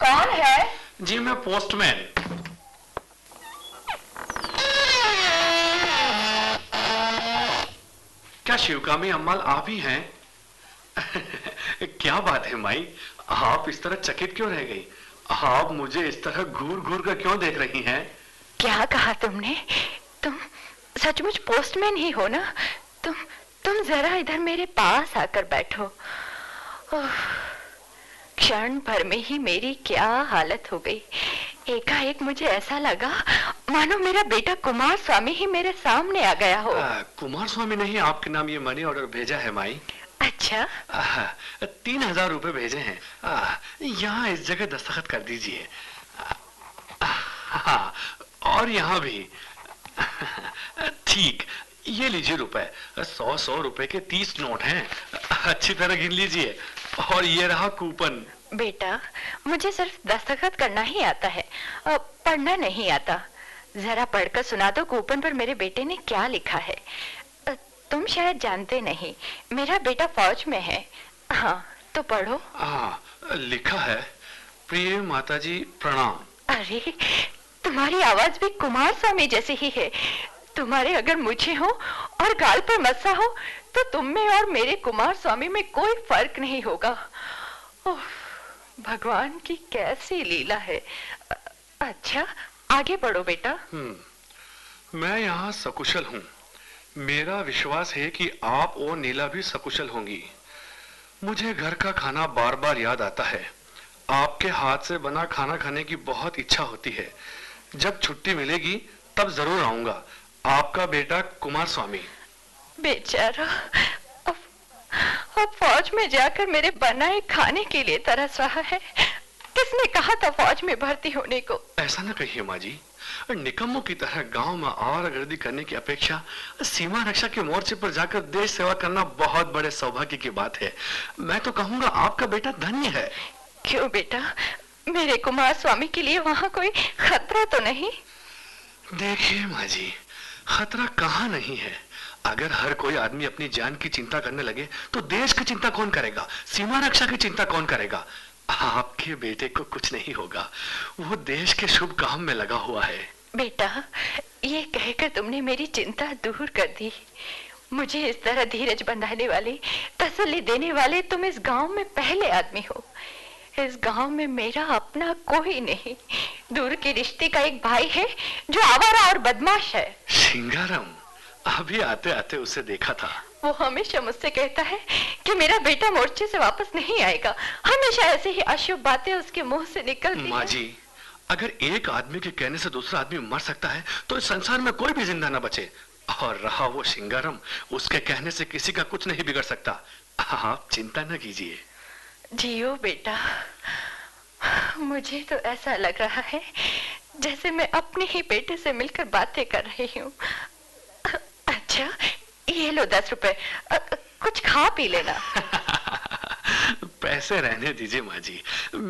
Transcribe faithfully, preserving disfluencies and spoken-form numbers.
कौन है? जी मैं पोस्टमैन। क्या शिवकामी अम्माल आप ही हैं? क्या बात है माई, आप इस तरह चकित क्यों रह गई? आप मुझे इस तरह घूर घूर कर क्यों देख रही हैं? क्या कहा तुमने? तुम सचमुच पोस्टमैन ही हो ना? तुम तुम जरा इधर मेरे पास आकर बैठो। क्षण भर में ही मेरी क्या हालत हो गई। एकाएक मुझे ऐसा लगा मानो मेरा बेटा कुमार स्वामी ही मेरे सामने आ गया हो। आ, कुमार स्वामी ने ही आपके नाम ये मनी ऑर्डर भेजा है माई। अच्छा? आ, तीन हजार रुपए भेजे हैं। यहाँ इस जगह दस्तखत कर दीजिए। हाँ, और यहाँ भी। ठीक, ये लीजिए रुपए। सौ सौ रुपए के तीस नोट हैं, अच्छी तरह गिन लीजिए। और ये रहा कूपन। बेटा, मुझे सिर्फ दस्तखत करना ही आता है, पढ़ना नहीं आता। जरा पढ़कर सुना दो कूपन पर मेरे बेटे ने क्या लिखा है। तुम शायद जानते नहीं, मेरा बेटा फौज में है। हाँ, तो पढ़ो। हाँ, लिखा है, प्रिय माताजी प्रणाम। अरे, तुम्हारी आवाज भी कुमार स्वामी जैसी ही है। तुम्हारे अगर मुझे हो और गाल पर मस्सा हो तो तुम में और मेरे कुमार स्वामी में कोई फर्क नहीं होगा। भगवान की कैसी लीला है। अच्छा, आगे बढ़ो बेटा। हम्म, मैं यहाँ सकुशल हूँ। मेरा विश्वास है कि आप और नीला भी सकुशल होंगी। मुझे घर का खाना बार बार याद आता है। आपके हाथ से बना खाना खाने की बहुत इच्छा होती है। जब छुट्टी मिलेगी तब जरूर आऊंगा। आपका बेटा कुमार स्वामी। बेचारा, अब, अब फौज में जाकर मेरे बनाए खाने के लिए तरस रहा है। किसने कहा था फौज में भर्ती होने को? ऐसा न कहिए माँ जी। निकम्मों की तरह गांव में आवारागर्दी करने की अपेक्षा सीमा रक्षा के मोर्चे पर जाकर देश सेवा करना बहुत बड़े सौभाग्य की बात है। मैं तो कहूँगा आपका बेटा धन्य है। क्यों बेटा, मेरे कुमार स्वामी के लिए वहाँ कोई खतरा तो नहीं? देखिए माँ जी, खतरा कहाँ नहीं है। अगर हर कोई आदमी अपनी जान की चिंता करने लगे तो देश की चिंता कौन करेगा? सीमा रक्षा की चिंता कौन करेगा? आपके बेटे को कुछ नहीं होगा, वो देश के शुभ काम में लगा हुआ है। बेटा, ये कहकर तुमने मेरी चिंता दूर कर दी। मुझे इस तरह धीरज बंधाने वाले, तसल्ली देने वाले तुम इस गांव में पहले आदमी हो। इस गांव में मेरा अपना कोई नहीं। दूर के रिश्ते का एक भाई है जो आवारा और बदमाश है। सिंगारम, अभी आते आते उसे देखा था। वो हमेशा मुझसे कहता है कि मेरा बेटा मोर्चे से वापस नहीं आएगा। हमेशा ऐसे ही अशुभ बातें उसके मुंह से निकलती माँ जी, अगर एक आदमी के कहने से दूसरा आदमी मर सकता है तो इस संसार में कोई भी जिंदा न बचे। और रहा वो सिंगारम, उसके कहने से किसी का कुछ नहीं बिगड़ सकता। आप चिंता न कीजिए। जियो बेटा। मुझे तो ऐसा लग रहा है जैसे मैं अपने ही बेटे से मिलकर बातें कर रही हूँ। अच्छा, ये लो दस रुपए, कुछ खा पी लेना। पैसे रहने दीजिए माँ जी।